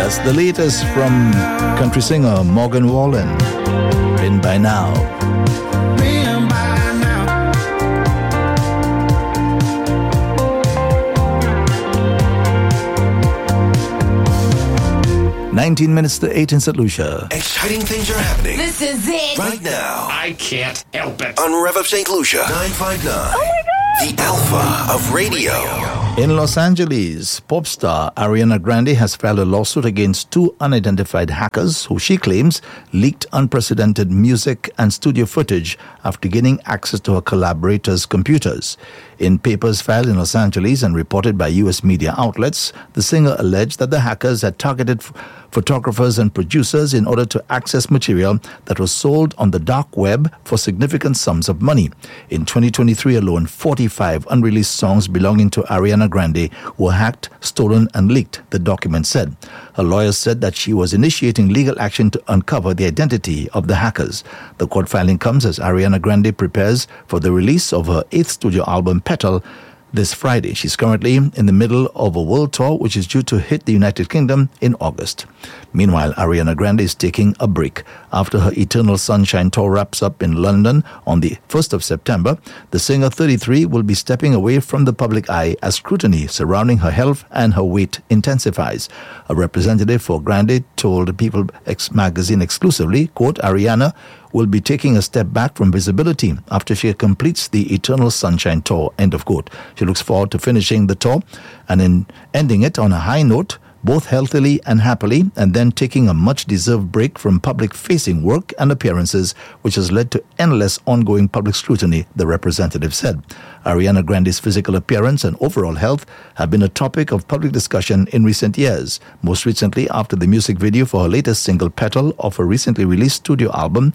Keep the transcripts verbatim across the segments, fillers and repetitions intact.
That's the latest from country singer Morgan Wallen. Been by now. Been by now. nineteen minutes to eight in Saint Lucia. Exciting things are happening. This is it. Right now. I can't help it. On Rev Up Saint Lucia. nine five nine. Oh my God. The Alpha of Radio. In Los Angeles, pop star Ariana Grande has filed a lawsuit against two unidentified hackers who she claims leaked unprecedented music and studio footage after gaining access to her collaborators' computers. In papers filed in Los Angeles and reported by U S media outlets, the singer alleged that the hackers had targeted f- photographers and producers in order to access material that was sold on the dark web for significant sums of money. In twenty twenty-three alone, forty-five unreleased songs belonging to Ariana Grande were hacked, stolen, and leaked, the document said. Her lawyers said that she was initiating legal action to uncover the identity of the hackers. The court filing comes as Ariana Grande prepares for the release of her eighth studio album, Petal, this Friday. She's currently in the middle of a world tour which is due to hit the United Kingdom in August. Meanwhile, Ariana Grande is taking a break. After her Eternal Sunshine tour wraps up in London on the first of September, the singer, thirty-three, will be stepping away from the public eye as scrutiny surrounding her health and her weight intensifies. A representative for Grande told People X magazine exclusively, quote, Ariana will be taking a step back from visibility after she completes the Eternal Sunshine tour, end of quote. She looks forward to finishing the tour and in ending it on a high note, both healthily and happily, and then taking a much-deserved break from public-facing work and appearances, which has led to endless ongoing public scrutiny, the representative said. Ariana Grande's physical appearance and overall health have been a topic of public discussion in recent years, most recently after the music video for her latest single, Petal, of her recently released studio album,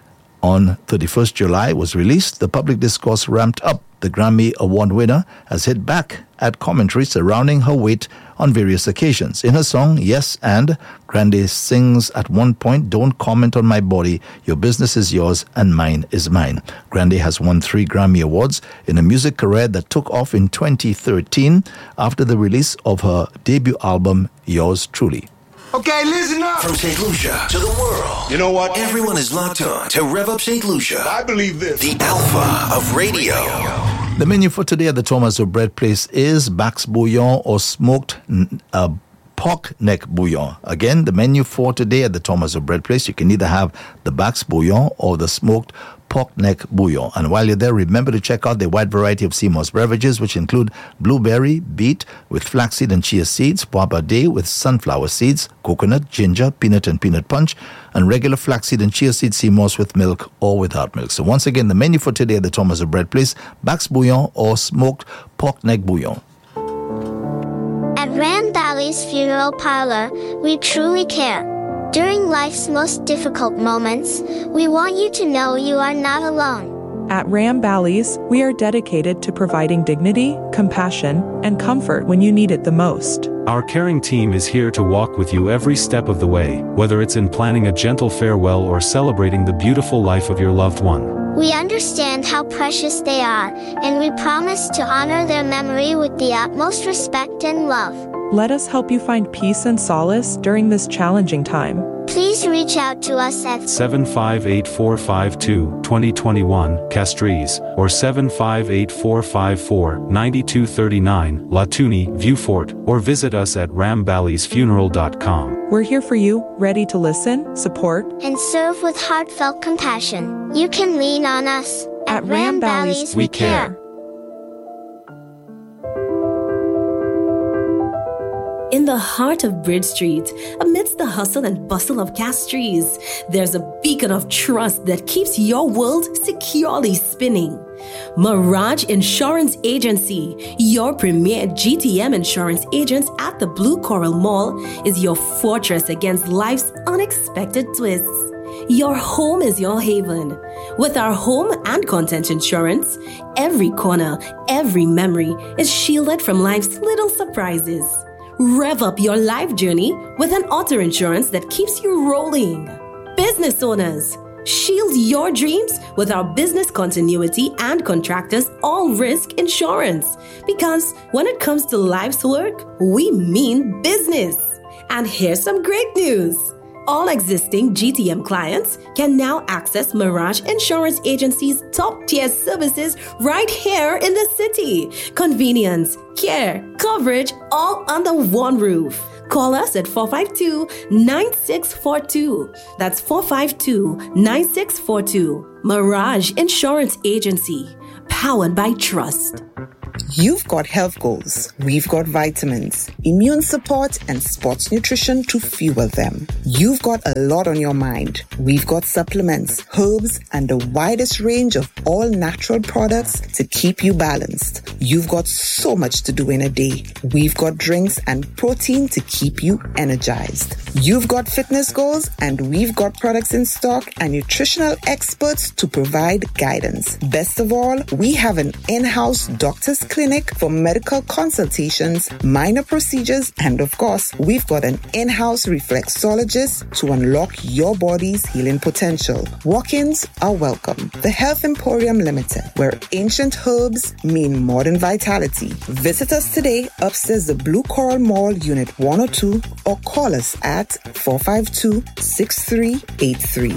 on thirty-first of July was released. The public discourse ramped up. The Grammy Award winner has hit back at commentary surrounding her weight on various occasions. In her song, Yes and, Grande sings at one point, don't comment on my body, your business is yours and mine is mine. Grande has won three Grammy Awards in a music career that took off in twenty thirteen after the release of her debut album, Yours Truly. Okay, listen up. From Saint Lucia to the world. You know what? Everyone is locked on to Rev Up Saint Lucia. I believe this. The Alpha of Radio. The menu for today at the Thomas O'Bread Place is Bax Bouillon or smoked uh, pork neck bouillon. Again, the menu for today at the Thomas O'Bread Place, you can either have the Bax Bouillon or the smoked pork neck bouillon. And while you're there, remember to check out the wide variety of Seamore's beverages, which include blueberry, beet with flaxseed and chia seeds, Boaba Day with sunflower seeds, coconut, ginger, peanut and peanut punch, and regular flaxseed and chia seed Seamore's with milk or without milk. So once again, the menu for today at the Thomas O'Bread Place, Bax Bouillon or smoked pork neck bouillon. At Ram Bally's Funeral Parlor, we truly care. During life's most difficult moments, we want you to know you are not alone. At Ram Bally's, we are dedicated to providing dignity, compassion, and comfort when you need it the most. Our caring team is here to walk with you every step of the way, whether it's in planning a gentle farewell or celebrating the beautiful life of your loved one. We understand how precious they are, and we promise to honor their memory with the utmost respect and love. Let us help you find peace and solace during this challenging time. Please reach out to us at seven five eight, four five two, two zero two one, Castries, or seven five eight, four five four, nine two three nine, Latuni, Viewfort, or visit us at ram bally's funeral dot com. We're here for you, ready to listen, support, and serve with heartfelt compassion. You can lean on us. At, at Ram Bally's, we care. In the heart of Bridge Street, amidst the hustle and bustle of Castries, there's a beacon of trust that keeps your world securely spinning. Mirage Insurance Agency, your premier G T M insurance agent at the Blue Coral Mall, is your fortress against life's unexpected twists. Your home is your haven. With our home and content insurance, every corner, every memory is shielded from life's little surprises. Rev up your life journey with an auto insurance that keeps you rolling. Business owners, shield your dreams with our business continuity and contractors all risk insurance. Because when it comes to life's work, we mean business. And here's some great news. All existing G T M clients can now access Mirage Insurance Agency's top-tier services right here in the city. Convenience, care, coverage, all under one roof. Call us at four five two, nine six four two. That's four five two, nine six four two. Mirage Insurance Agency, powered by trust. You've got health goals. We've got vitamins, immune support, and sports nutrition to fuel them. You've got a lot on your mind. We've got supplements, herbs, and the widest range of all natural products to keep you balanced. You've got so much to do in a day. We've got drinks and protein to keep you energized. You've got fitness goals, and we've got products in stock and nutritional experts to provide guidance. Best of all, we have an in-house doctor's clinic for medical consultations, minor procedures, and of course, we've got an in-house reflexologist to unlock your body's healing potential. Walk-ins are welcome. The Health Emporium Limited, where ancient herbs mean modern vitality. Visit us today upstairs the Blue Coral Mall, Unit one oh two, or call us at four five two, six three eight three.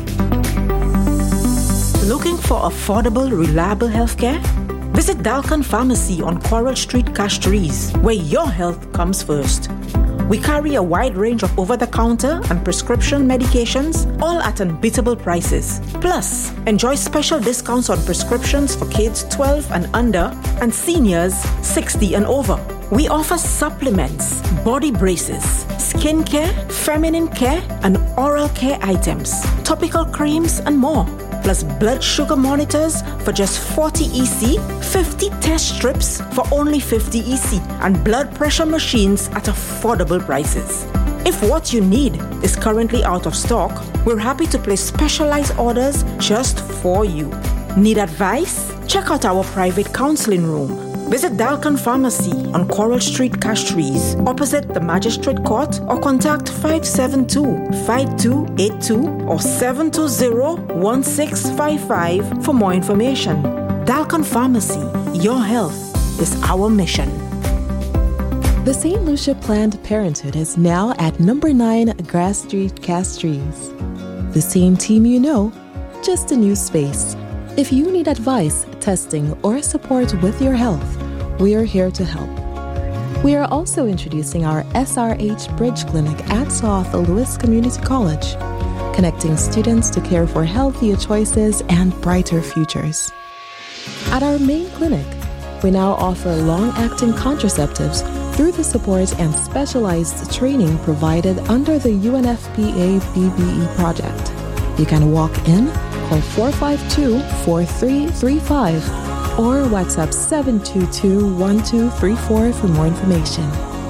Looking for affordable, reliable healthcare? Visit Dalcon Pharmacy on Coral Street, Castries, where your health comes first. We carry a wide range of over-the-counter and prescription medications, all at unbeatable prices. Plus, enjoy special discounts on prescriptions for kids twelve and under and seniors sixty and over. We offer supplements, body braces, skincare, feminine care, and oral care items, topical creams, and more. Plus blood sugar monitors for just forty E C, fifty test strips for only fifty E C, and blood pressure machines at affordable prices. If what you need is currently out of stock, we're happy to place specialized orders just for you. Need advice? Check out our private counseling room. Visit Dalcon Pharmacy on Coral Street, Castries, opposite the Magistrate Court, or contact five seven two, five two eight two or seven two zero, one six five five for more information. Dalcon Pharmacy, your health is our mission. The Saint Lucia Planned Parenthood is now at number nine Grass Street, Castries. The same team you know, just a new space. If you need advice, testing, or support with your health, we are here to help. We are also introducing our S R H Bridge Clinic at South Louis Community College, connecting students to care for healthier choices and brighter futures. At our main clinic, we now offer long-acting contraceptives through the support and specialized training provided under the U N F P A B B E project. You can walk in, call four five two, four three three five or WhatsApp seven two two, one two three four for more information.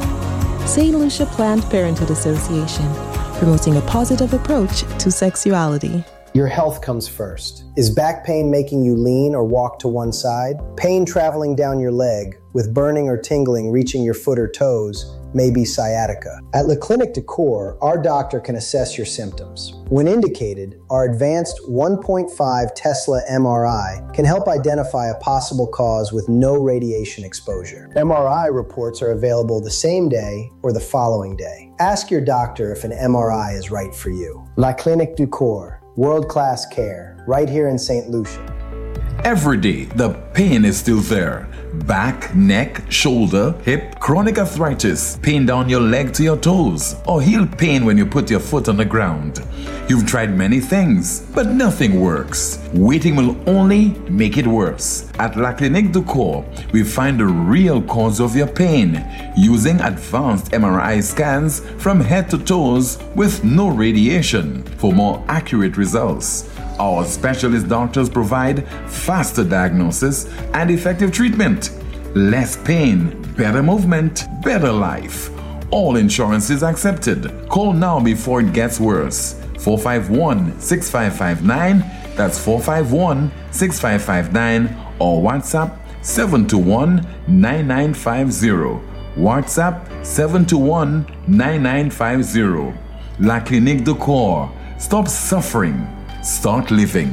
Saint Lucia Planned Parenthood Association, promoting a positive approach to sexuality. Your health comes first. Is back pain making you lean or walk to one side? Pain traveling down your leg, with burning or tingling reaching your foot or toes, may be sciatica. At La Clinique de Coeur, our doctor can assess your symptoms. When indicated, our advanced one point five Tesla M R I can help identify a possible cause with no radiation exposure. M R I reports are available the same day or the following day. Ask your doctor if an M R I is right for you. La Clinique de Coeur, world-class care, right here in Saint Lucia. Every day, the pain is still there. Back, neck, shoulder, hip, chronic arthritis, pain down your leg to your toes, or heel pain when you put your foot on the ground. You've tried many things, but nothing works. Waiting will only make it worse. At La Clinique de Coeur, we find the real cause of your pain using advanced M R I scans from head to toes with no radiation for more accurate results. Our specialist doctors provide faster diagnosis and effective treatment. Less pain, better movement, better life. All insurances accepted. Call now before it gets worse. four five one, six five five nine, that's four five one, six five five nine, or WhatsApp seven two one, nine nine five zero. WhatsApp seven two one, nine nine five zero. La Clinique de Coeur. Stop suffering. Start living.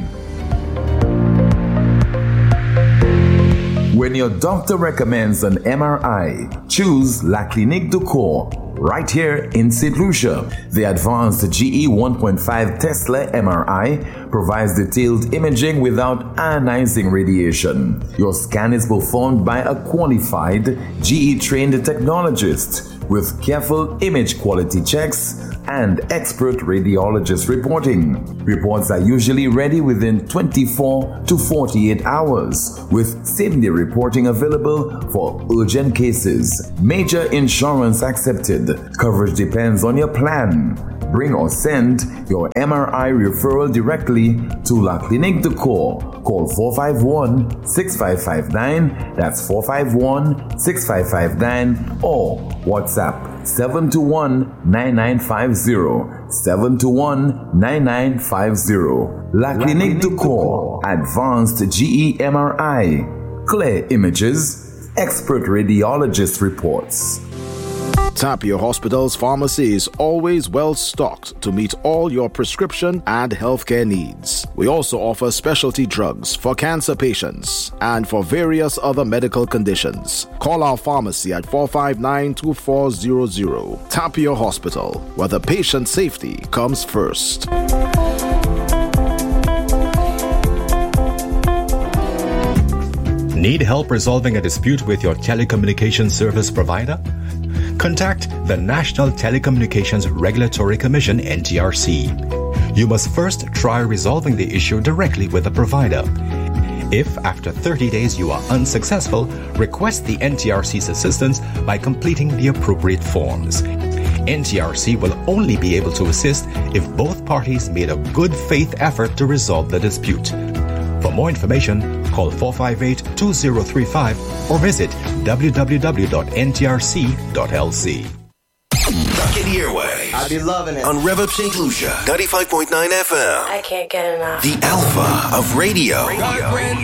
When your doctor recommends an M R I, choose La Clinique de Coeur. right here in Saint Lucia. The advanced G E one point five Tesla M R I provides detailed imaging without ionizing radiation. Your scan is performed by a qualified G E-trained technologist with careful image quality checks and expert radiologist reporting. Reports are usually ready within twenty-four to forty-eight hours, with same-day reporting available for urgent cases. Major insurance accepted. Coverage depends on your plan. Bring or send your M R I referral directly to La Clinique de Corps. Call four five one, six five five nine, that's four five one, six five five nine, or WhatsApp seven two one, nine nine five zero, seven two one, nine nine five zero. La Clinique de Corps, Advanced G E M R I, clear images, expert radiologist reports. Tapia Hospital's pharmacy is always well stocked to meet all your prescription and healthcare needs. We also offer specialty drugs for cancer patients and for various other medical conditions. Call our pharmacy at four five nine, two four zero zero. Tapia Hospital, where the patient safety comes first. Need help resolving a dispute with your telecommunications service provider? Contact the National Telecommunications Regulatory Commission, N T R C. You must first try resolving the issue directly with the provider. If after thirty days you are unsuccessful, request the N T R C's assistance by completing the appropriate forms. N T R C will only be able to assist if both parties made a good faith effort to resolve the dispute. For more information, call four five eight, two zero three five or visit w w w dot n t r c dot l c. Back in your way. I be loving it. On Rev Up Saint Lucia, ninety-five point nine F M. I can't get enough. The Alpha of radio. radio.